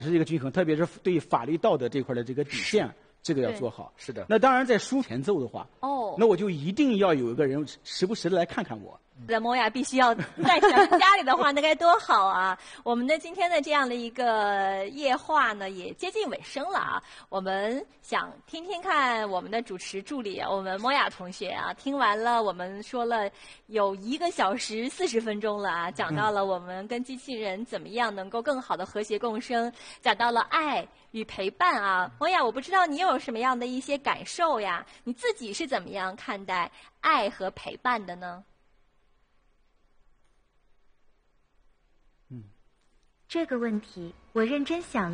是一个均衡，特别是对法律道德这块的这个底线，这个要做好。 是的。 那当然，在书前奏的话，那我就一定要有一个人时不时的来看看我。 那莫雅必须要带上家里的话，那该多好啊！我们的今天的这样的一个夜话呢，也接近尾声了啊。我们想听听看我们的主持助理，我们莫雅同学啊，听完了我们说了有1个小时40分钟了啊，讲到了我们跟机器人怎么样能够更好的和谐共生，讲到了爱与陪伴啊。莫雅，我不知道你有什么样的一些感受呀？你自己是怎么样看待爱和陪伴的呢？ 这个问题我认真想了。